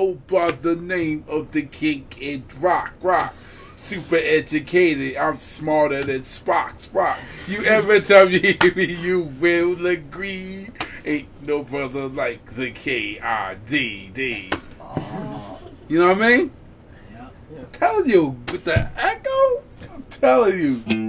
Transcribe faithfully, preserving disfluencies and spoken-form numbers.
go by the name of the king in rock, rock. Super educated, I'm smarter than Spock, Spock. You ever tell me you will agree? Ain't no brother like the K I D D. You know what I mean? Yeah. I'm telling you, with the echo, I'm telling you.